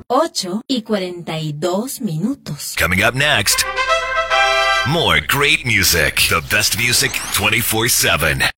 8:42. Coming up next, more great music. The best music 24/7.